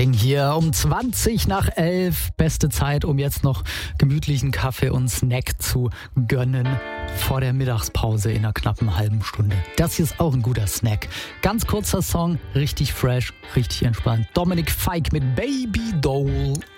Ding hier um 20 nach 11. Beste Zeit, um jetzt noch gemütlichen Kaffee und Snack zu gönnen vor der Mittagspause in einer knappen halben Stunde. Das hier ist auch ein guter Snack. Ganz kurzer Song, richtig fresh, richtig entspannt. Dominik Fike mit Baby Doll.